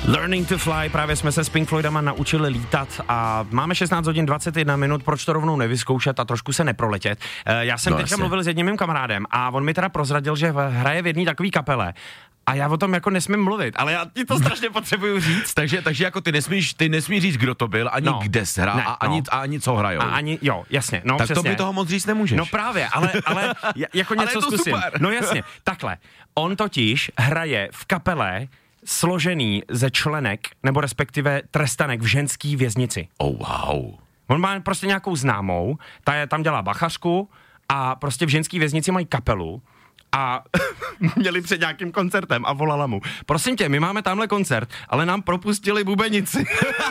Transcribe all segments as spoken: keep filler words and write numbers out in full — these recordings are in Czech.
Learning to fly, právě jsme se s Pink Floydama naučili lítat a máme šestnáct hodin dvacet jedna minut, proč to rovnou nevyzkoušet a trošku se neproletět. Já jsem no, teďka jasně. mluvil s jedním mým kamarádem a on mi teda prozradil, že hraje v jedné takové kapele. A já o tom jako nesmím mluvit, ale já ti to strašně potřebuju říct. takže, takže jako ty nesmíš, ty nesmíš říct, kdo to byl, ani no, kde se hrál, a ani, no. a ani co hrajou. A ani, jo, jasně, no tak přesně. to by toho moc říct nemůžeš. No právě, ale, ale jako něco ale zkusím. Super. No jasně, takhle. On totiž hraje v kapele složený ze členek, nebo respektive trestanek v ženský věznici. Oh wow. On má prostě nějakou známou, ta je, tam dělá bachařku a prostě v ženský věznici mají kapelu. A měli před nějakým koncertem a volala mu: prosím tě, my máme tamhle koncert, ale nám propustili bubenici.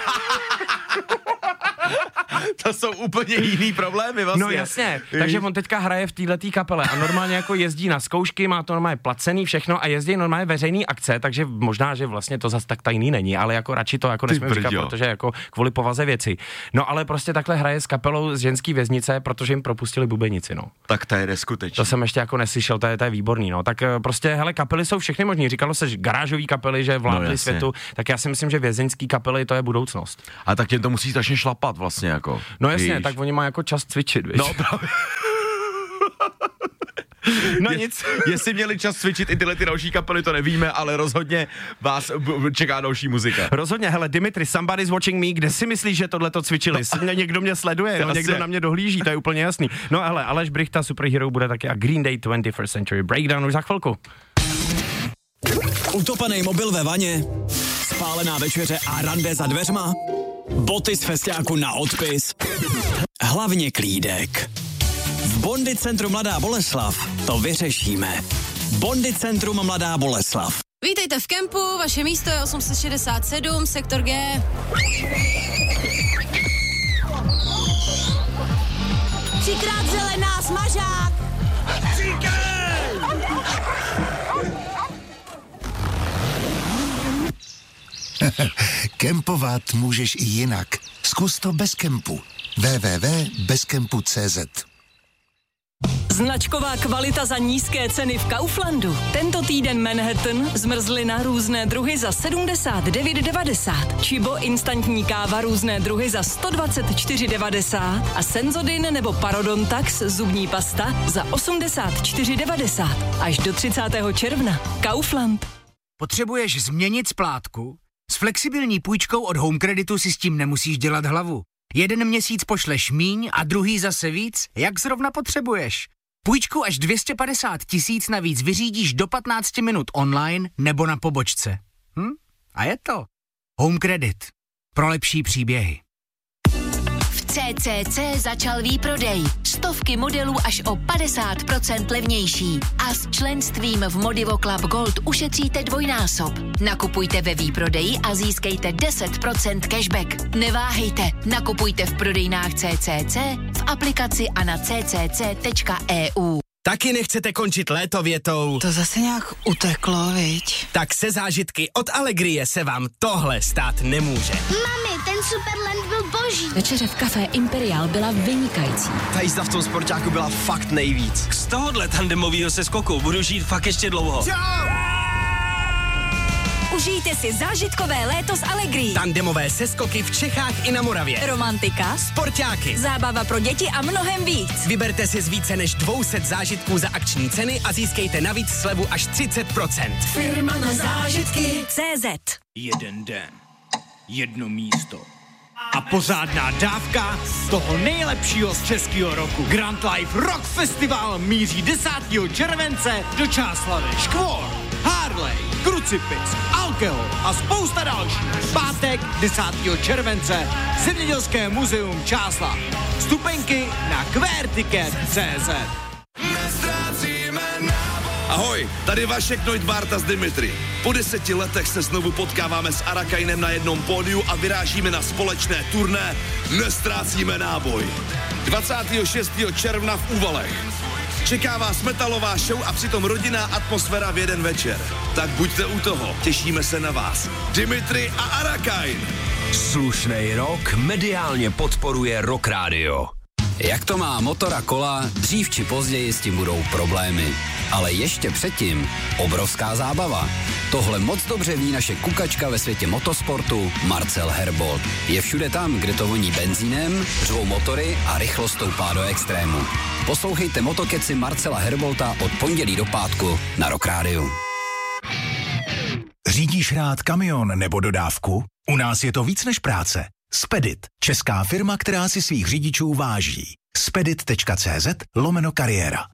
To jsou úplně jiný problémy vlastně. No jasně, takže on teďka hraje v této kapele a normálně jako jezdí na zkoušky, má to normálně placený všechno a jezdí normálně veřejný akce, takže možná, že vlastně to zas tak tajný není, ale jako radši to jako nesmím říkat, protože jako kvůli povaze věci. No ale prostě takhle hraje s kapelou z ženský věznice, protože jim propustili bubenici, no. Tak to je neskutečný. To jsem ještě jako neslyšel, to je, to je výborný, no. Tak prostě, hele, kapely jsou všechny možný. Říkalo se, že garážový kapely, že vládly no, světu, tak já si myslím, že vězeňský kapely to je budoucnost. A tak tě to musí strašně šlapat vlastně jako. No jasně, víš. Tak oni mají jako čas cvičit, víš. No právě. No je, nic. Jestli měli čas cvičit i tyhle ty další kapely, to nevíme, ale rozhodně vás b- čeká další muzika. Rozhodně, hele, Dimitri, somebody's watching me, kde si myslíš, že tohleto cvičili? No. Někdo mě sleduje, no, někdo na mě dohlíží, to je úplně jasný. No hele, Aleš Brychta, Superhero, bude taky a Green Day twenty first Century Breakdown už za chvilku. Utopený mobil ve vaně, spálená večeře a rande za dveřma, boty z festiáku na odpis, hlavně klídek. V Bondi Centru Mladá Boleslav to vyřešíme. Bondi Centrum Mladá Boleslav. Vítejte v kempu, vaše místo je osm set šedesát sedm, sektor G. Třikrát zelená, smažák! Kempovat můžeš i jinak. Zkus to bez kempu. w w w tečka bez kempu tečka c z. Značková kvalita za nízké ceny v Kauflandu. Tento týden Manhattan, zmrzlina různé druhy za sedmdesát devět devadesát. Chibo instantní káva různé druhy za sto dvacet čtyři devadesát. A Senzodin nebo Parodontax zubní pasta za osmdesát čtyři devadesát. Až do třicátého června. Kaufland. Potřebuješ změnit splátku? S flexibilní půjčkou od Home Creditu si s tím nemusíš dělat hlavu. Jeden měsíc pošleš míň a druhý zase víc, jak zrovna potřebuješ. Půjčku až dvě stě padesát tisíc navíc vyřídíš do patnáct minut online nebo na pobočce. Hm? A je to Home Credit. Pro lepší příběhy. V C C C začal výprodej. Stovky modelů až o padesát procent levnější. A s členstvím v Modivo Club Gold ušetříte dvojnásob. Nakupujte ve výprodeji a získejte deset procent cashback. Neváhejte, nakupujte v prodejnách C C C, v aplikaci a na c c c tečka e u. Taky nechcete končit léto větou? To zase nějak uteklo, viď? Tak se zážitky od Allegrie se vám tohle stát nemůže. Mami, ten Superland byl boží. Večeře v kafé Imperial byla vynikající. Ta jízda v tom sportáku byla fakt nejvíc. Z tohohle tandemovýho seskoku budu žít fakt ještě dlouho. Užijte si zážitkové léto s Allegrií. Tandemové seskoky v Čechách i na Moravě. Romantika, Sportáky, zábava pro děti a mnohem víc. Vyberte si z více než dvě stě zážitků za akční ceny a získejte navíc slevu až třicet procent. Firma na zážitky C Z. Jeden den, jedno místo a pořádná dávka z toho nejlepšího z českého roku. Grand Life Rock Festival míří desátého července do Čáslavy. Škvor, Harley, Krucipix, Alkohol a spousta dalších. Pátek desátého července Zemědělské muzeum Čáslav. Vstupenky na querticket tečka cé zet. Ahoj, tady Vašek Neudbárta z Dimitri. Po deseti letech se znovu potkáváme s Arakainem na jednom pódiu a vyrážíme na společné turné Nestrácíme náboj. dvacátého šestého června v Úvalech. Čeká vás metalová show a přitom rodinná atmosféra v jeden večer. Tak buďte u toho, těšíme se na vás. Dimitri a Arakain. Slušnej rok mediálně podporuje Rock Radio. Jak to má motor a kola, dřív či později s tím budou problémy. Ale ještě předtím obrovská zábava. Tohle moc dobře ví naše kukačka ve světě motosportu Marcel Herbold. Je všude tam, kde to voní benzínem, řvou motory a rychlost stoupá do extrému. Poslouchejte Motokeci Marcela Herbolta od pondělí do pátku na Rock Rádiu. Řídíš rád kamion nebo dodávku? U nás je to víc než práce. Spedit, česká firma, která si svých řidičů váží. spedit.cz lomeno kariéra.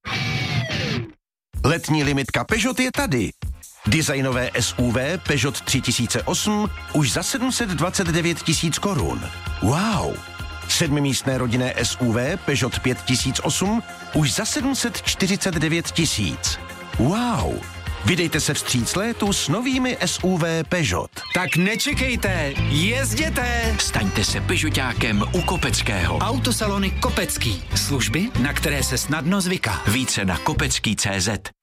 Letní limitka Peugeot je tady. Designové S U V Peugeot tři tisíce osm už za sedm set dvacet devět tisíc korun. Wow! Sedmimístné rodinné S U V Peugeot pět tisíc osm už za sedm set čtyřicet devět tisíc. Wow! Vydejte se vstříc létu s novými S U V Peugeot. Tak nečekejte, jezděte! Staňte se Peugeotákem u Kopeckého. Autosalony Kopecký. Služby, na které se snadno zvyká. Více na kopecký tečka cé zet.